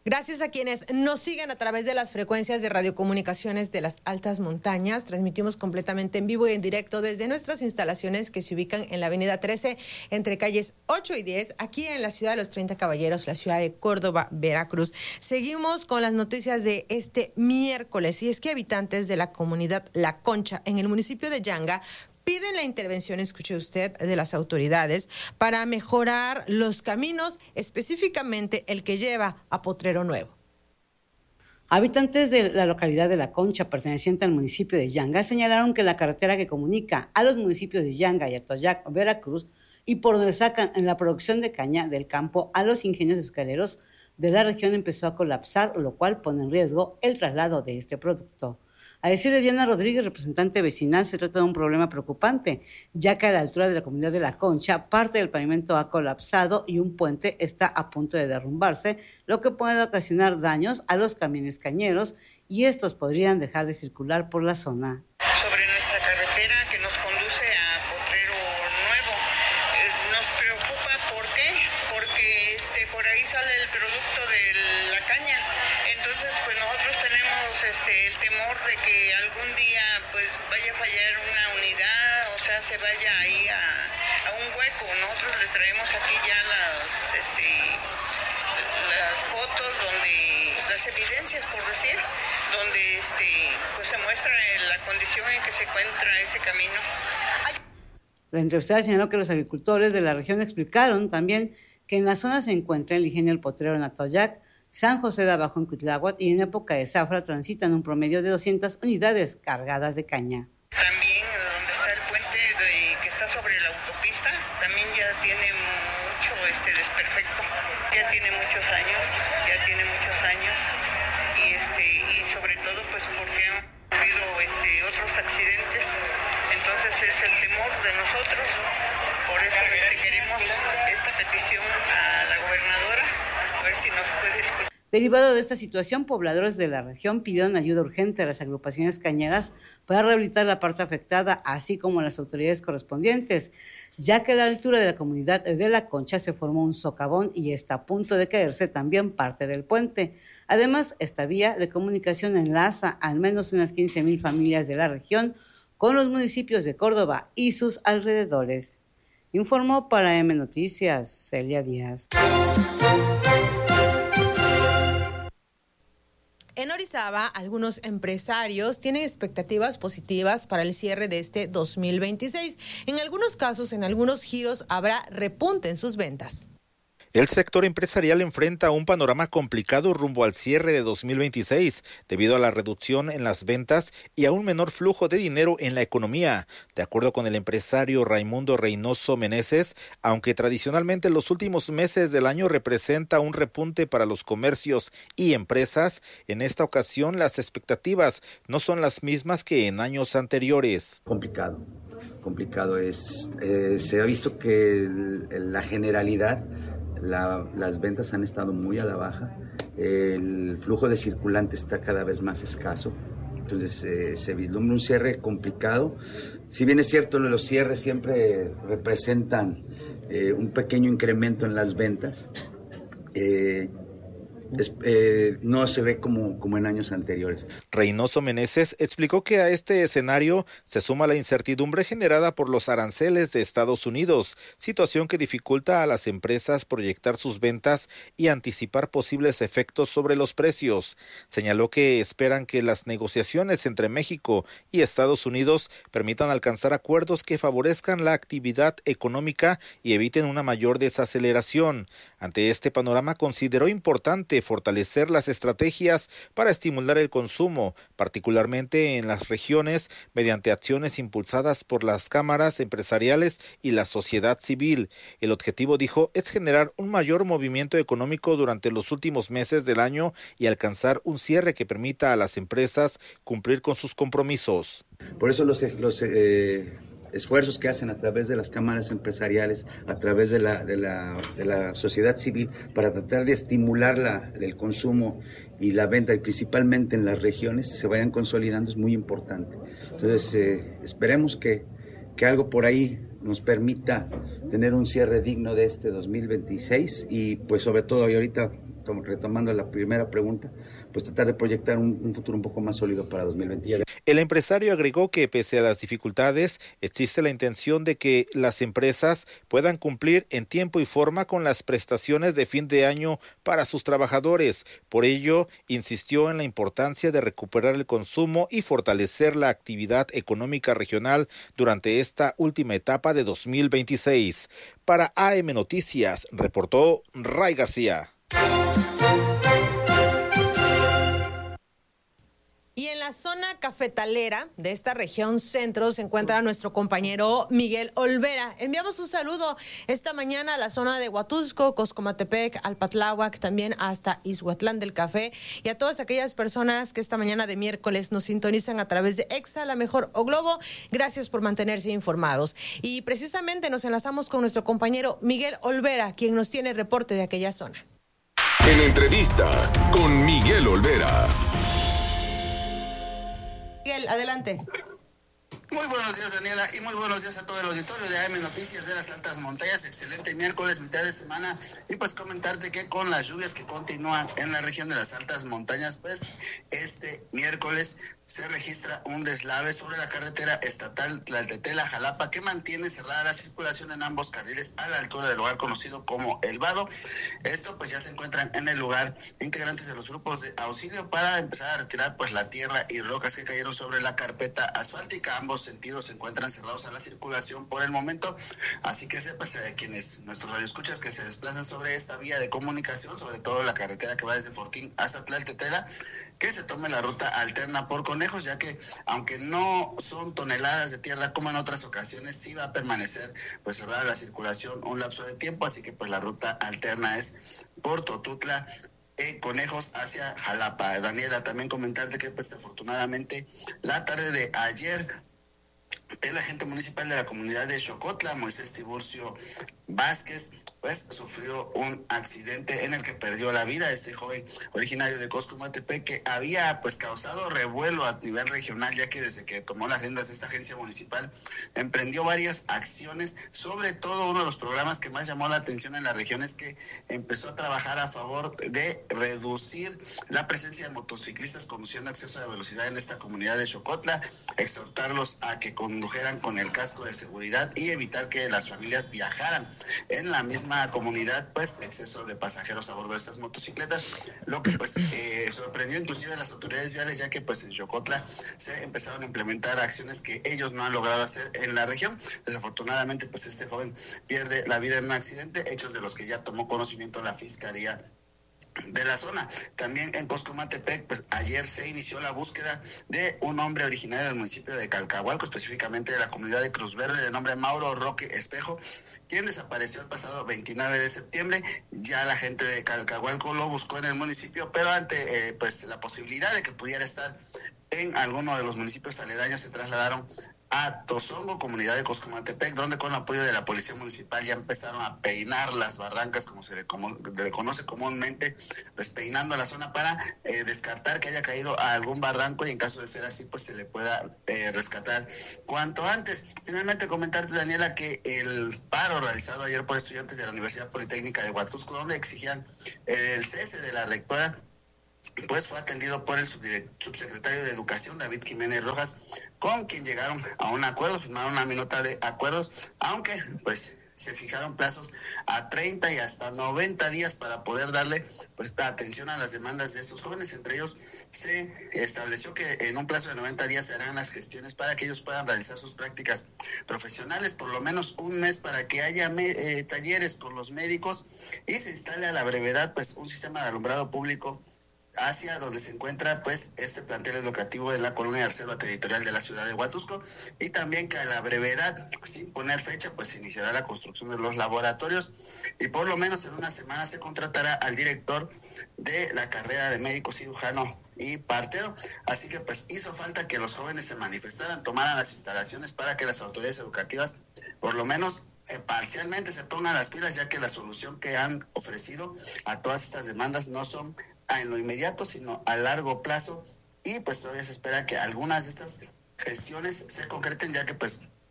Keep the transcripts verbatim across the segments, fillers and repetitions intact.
Gracias a quienes nos siguen a través de las frecuencias de radiocomunicaciones de las altas montañas. Transmitimos completamente en vivo y en directo desde nuestras instalaciones que se ubican en la avenida trece, entre calles ocho y diez, aquí en la ciudad de los treinta Caballeros, la ciudad de Córdoba, Veracruz. Seguimos con las noticias de este miércoles, y es que habitantes de la comunidad La Concha, en el municipio de Yanga, piden la intervención, escuche usted, de las autoridades para mejorar los caminos, específicamente el que lleva a Potrero Nuevo. Habitantes de la localidad de La Concha, perteneciente al municipio de Yanga, señalaron que la carretera que comunica a los municipios de Yanga y Atoyac, Veracruz, y por donde sacan en la producción de caña del campo a los ingenios azucareros de la región empezó a colapsar, lo cual pone en riesgo el traslado de este producto. A decir de Diana Rodríguez, representante vecinal, se trata de un problema preocupante, ya que a la altura de la comunidad de La Concha, parte del pavimento ha colapsado y un puente está a punto de derrumbarse, lo que puede ocasionar daños a los camiones cañeros y estos podrían dejar de circular por la zona. Sobre nuestra carretera que nos conduce a Potrero Nuevo, eh, nos preocupa, ¿por qué? Porque este, por ahí sale el producto de la caña, entonces pues nosotros tenemos este, el temor de que algún día pues vaya a fallar una unidad, o sea, se vaya ahí a, a un hueco. Nosotros les traemos aquí ya las, este, las fotos, donde las evidencias, por decir, donde este, pues se muestra la condición en que se encuentra ese camino. La entrevistada señaló que los agricultores de la región explicaron también que en la zona se encuentra el ingenio El Potrero en Atoyac, San José de Abajo en Cuitláhuac, y en época de zafra transitan un promedio de doscientas unidades cargadas de caña. También donde está el puente de, que está sobre la autopista, también ya tiene mucho este desperfecto, ya tiene muchos años, ya tiene muchos años, y este y sobre todo pues porque han habido este otros accidentes, entonces es el temor de nosotros, por eso este, queremos esta petición a la gobernadora, a ver si nos puede escuchar. Derivado de esta situación, pobladores de la región pidieron ayuda urgente a las agrupaciones cañeras para rehabilitar la parte afectada, así como a las autoridades correspondientes, ya que a la altura de la comunidad de La Concha se formó un socavón y está a punto de caerse también parte del puente. Además, esta vía de comunicación enlaza al menos unas quince mil familias de la región con los municipios de Córdoba y sus alrededores. Informó para M Noticias, Celia Díaz. En Orizaba, algunos empresarios tienen expectativas positivas para el cierre de este dos mil veintiséis. En algunos casos, en algunos giros, habrá repunte en sus ventas. El sector empresarial enfrenta un panorama complicado rumbo al cierre de dos mil veintiséis, debido a la reducción en las ventas y a un menor flujo de dinero en la economía. De acuerdo con el empresario Raimundo Reynoso Meneses, aunque tradicionalmente los últimos meses del año representa un repunte para los comercios y empresas, en esta ocasión las expectativas no son las mismas que en años anteriores. Complicado, complicado es. Eh, se ha visto que el, la generalidad, La, las ventas han estado muy a la baja, el flujo de circulante está cada vez más escaso, entonces eh, se vislumbra un cierre complicado. Si bien es cierto, los cierres siempre representan eh, un pequeño incremento en las ventas, eh, Es, eh, no se ve como, como en años anteriores. Reynoso Meneses explicó que a este escenario se suma la incertidumbre generada por los aranceles de Estados Unidos, situación que dificulta a las empresas proyectar sus ventas y anticipar posibles efectos sobre los precios. Señaló que esperan que las negociaciones entre México y Estados Unidos permitan alcanzar acuerdos que favorezcan la actividad económica y eviten una mayor desaceleración. Ante este panorama, consideró importante fortalecer las estrategias para estimular el consumo, particularmente en las regiones, mediante acciones impulsadas por las cámaras empresariales y la sociedad civil. El objetivo, dijo, es generar un mayor movimiento económico durante los últimos meses del año y alcanzar un cierre que permita a las empresas cumplir con sus compromisos. Por eso los, los eh... esfuerzos que hacen a través de las cámaras empresariales, a través de la, de la, de la sociedad civil, para tratar de estimular la, el consumo y la venta, y principalmente en las regiones, se vayan consolidando, es muy importante. Entonces, eh, esperemos que, que algo por ahí nos permita tener un cierre digno de este dos mil veintiséis y, pues, sobre todo, y ahorita retomando la primera pregunta, pues tratar de proyectar un, un futuro un poco más sólido para dos mil veinte. El empresario agregó que pese a las dificultades, existe la intención de que las empresas puedan cumplir en tiempo y forma con las prestaciones de fin de año para sus trabajadores. Por ello, insistió en la importancia de recuperar el consumo y fortalecer la actividad económica regional durante esta última etapa de dos mil veintiséis. Para A M Noticias, reportó Ray García. Y en la zona cafetalera de esta región centro se encuentra nuestro compañero Miguel Olvera. Enviamos un saludo esta mañana a la zona de Huatusco, Coscomatepec, Alpatláhuac, también hasta Izhuatlán del Café, y a todas aquellas personas que esta mañana de miércoles nos sintonizan a través de Exa, La Mejor o Globo. Gracias por mantenerse informados. Y precisamente nos enlazamos con nuestro compañero Miguel Olvera, quien nos tiene reporte de aquella zona. En entrevista con Miguel Olvera. Miguel, adelante. Muy buenos días, Daniela, y muy buenos días a todo el auditorio de A M Noticias de las Altas Montañas. Excelente miércoles, mitad de semana, y pues comentarte que con las lluvias que continúan en la región de las Altas Montañas, pues este miércoles se registra un deslave sobre la carretera estatal Tlaltetela-Jalapa que mantiene cerrada la circulación en ambos carriles a la altura del lugar conocido como El Vado. Esto pues ya se encuentran en el lugar integrantes de los grupos de auxilio para empezar a retirar pues la tierra y rocas que cayeron sobre la carpeta asfáltica. Ambos sentidos se encuentran cerrados a la circulación por el momento, así que sepas de quienes, nuestros radioescuchas que se desplazan sobre esta vía de comunicación, sobre todo la carretera que va desde Fortín hasta Tlaltetela, que se tome la ruta alterna por Conejos, ya que aunque no son toneladas de tierra como en otras ocasiones, sí va a permanecer pues cerrada la circulación un lapso de tiempo, así que pues la ruta alterna es por Totutla, eh, Conejos hacia Jalapa. Daniela, también comentarte que pues afortunadamente la tarde de ayer el agente municipal de la comunidad de Xocotla, Moisés Tiburcio Vázquez, pues sufrió un accidente en el que perdió la vida. Este joven originario de Coscomatepec, que había pues causado revuelo a nivel regional, ya que desde que tomó las riendas de esta agencia municipal emprendió varias acciones. Sobre todo uno de los programas que más llamó la atención en la región es que empezó a trabajar a favor de reducir la presencia de motociclistas conduciendo a exceso de velocidad en esta comunidad de Xocotla, exhortarlos a que condujeran con el casco de seguridad y evitar que las familias viajaran en la misma comunidad, pues exceso de pasajeros a bordo de estas motocicletas, lo que pues eh, sorprendió inclusive a las autoridades viales, ya que pues en Xocotla se empezaron a implementar acciones que ellos no han logrado hacer en la región. Desafortunadamente pues este joven pierde la vida en un accidente, hechos de los que ya tomó conocimiento la Fiscalía de la zona. También en Coscomatepec, pues ayer se inició la búsqueda de un hombre originario del municipio de Calcahualco, específicamente de la comunidad de Cruz Verde, de nombre Mauro Roque Espejo, quien desapareció el pasado veintinueve de septiembre. Ya la gente de Calcahualco lo buscó en el municipio, pero ante eh, pues la posibilidad de que pudiera estar en alguno de los municipios aledaños, se trasladaron a Tozongo, comunidad de Coscomatepec, donde con apoyo de la policía municipal ya empezaron a peinar las barrancas, como se le, como, le conoce comúnmente, pues peinando la zona para eh, descartar que haya caído a algún barranco, y en caso de ser así, pues se le pueda eh, rescatar cuanto antes. Finalmente comentarte, Daniela, que el paro realizado ayer por estudiantes de la Universidad Politécnica de Huatusco, donde exigían el cese de la rectora, pues fue atendido por el subsecretario de Educación, David Jiménez Rojas, con quien llegaron a un acuerdo, firmaron una minuta de acuerdos, aunque pues se fijaron plazos a treinta y hasta noventa días para poder darle pues atención a las demandas de estos jóvenes. Entre ellos se estableció que en un plazo de noventa días se harán las gestiones para que ellos puedan realizar sus prácticas profesionales, por lo menos un mes, para que haya me, eh, talleres con los médicos y se instale a la brevedad pues un sistema de alumbrado público hacia donde se encuentra pues este plantel educativo de la colonia de reserva territorial de la ciudad de Huatusco, y también que a la brevedad, sin poner fecha, pues se iniciará la construcción de los laboratorios, y por lo menos en una semana se contratará al director de la carrera de médico cirujano y partero. Así que pues hizo falta que los jóvenes se manifestaran, tomaran las instalaciones para que las autoridades educativas por lo menos Eh, parcialmente se pongan las pilas, ya que la solución que han ofrecido a todas estas demandas no son en lo inmediato, sino a largo plazo, y pues todavía se espera que algunas de estas gestiones se concreten, ya que pues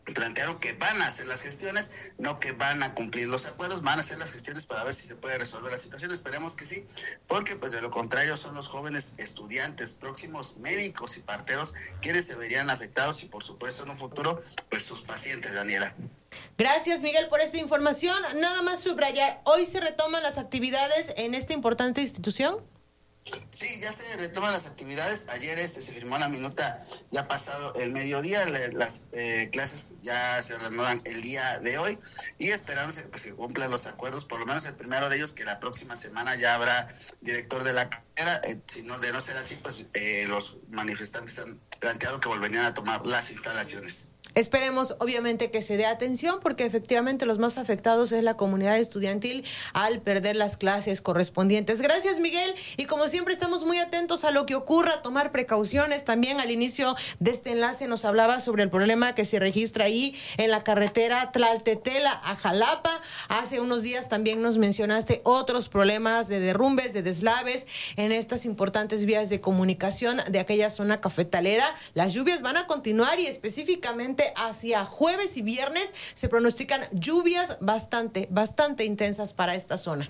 plantearon que van a hacer las gestiones, no que van a cumplir los acuerdos, van a hacer las gestiones para ver si se puede resolver la situación. Esperemos que sí, porque pues de lo contrario son los jóvenes estudiantes, próximos médicos y parteros quienes se verían afectados y por supuesto en un futuro pues sus pacientes, Daniela. Gracias, Miguel, por esta información. Nada más subrayar, ¿hoy se retoman las actividades en esta importante institución? Sí, ya se retoman las actividades. Ayer este se firmó la minuta, ya pasado el mediodía, le, las eh, clases ya se reanudan el día de hoy y esperamos que pues, se cumplan los acuerdos, por lo menos el primero de ellos, que la próxima semana ya habrá director de la carrera. Eh, si no, de no ser así, pues eh, los manifestantes han planteado que volverían a tomar las instalaciones. Esperemos, obviamente, que se dé atención porque efectivamente los más afectados es la comunidad estudiantil al perder las clases correspondientes. Gracias, Miguel. Y como siempre estamos muy atentos a lo que ocurra, tomar precauciones. También al inicio de este enlace nos hablaba sobre el problema que se registra ahí en la carretera Tlaltetela a Jalapa. Hace unos días también nos mencionaste otros problemas de derrumbes, de deslaves en estas importantes vías de comunicación de aquella zona cafetalera. Las lluvias van a continuar y específicamente hacia jueves y viernes se pronostican lluvias bastante, bastante intensas para esta zona.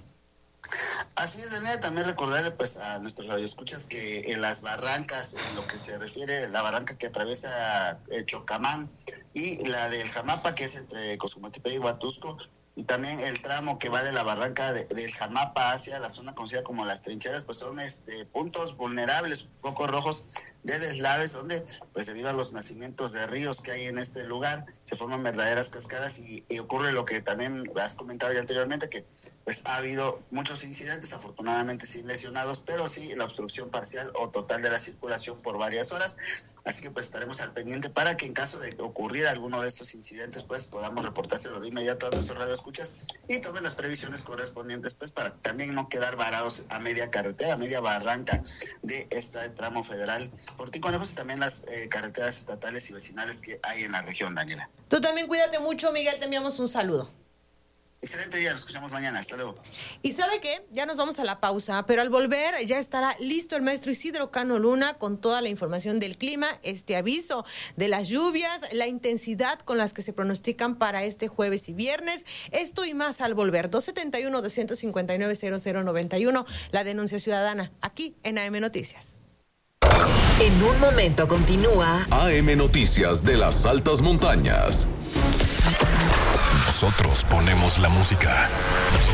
Así es, Daniela, también recordarle pues a nuestros radioescuchas que en las barrancas, en lo que se refiere, la barranca que atraviesa el Chocamán y la del Jamapa, que es entre Cozumotepe y Huatusco, y también el tramo que va de la barranca de, del Jamapa hacia la zona conocida como Las Trincheras, pues son este puntos vulnerables, focos rojos de deslaves, donde pues debido a los nacimientos de ríos que hay en este lugar, se forman verdaderas cascadas y, y ocurre lo que también has comentado ya anteriormente, que pues ha habido muchos incidentes, afortunadamente sin lesionados, pero sí la obstrucción parcial o total de la circulación por varias horas, así que pues estaremos al pendiente para que en caso de ocurrir alguno de estos incidentes, pues podamos reportárselo de inmediato a nuestros radioescuchas y tomen las previsiones correspondientes, pues para también no quedar varados a media carretera, a media barranca de este tramo federal Fortín-Conejos y también las eh, carreteras estatales y vecinales que hay en la región, Daniela. Tú también cuídate mucho, Miguel, te enviamos un saludo. Excelente día, nos escuchamos mañana, hasta luego. Y ¿sabe qué? Ya nos vamos a la pausa, pero al volver ya estará listo el maestro Isidro Cano Luna con toda la información del clima, este aviso de las lluvias, la intensidad con las que se pronostican para este jueves y viernes, esto y más al volver. dos setenta y uno, dos cincuenta y nueve, cero cero noventa y uno, la denuncia ciudadana, aquí en A M Noticias. En un momento continúa A M Noticias de las altas montañas. Nosotros ponemos la música.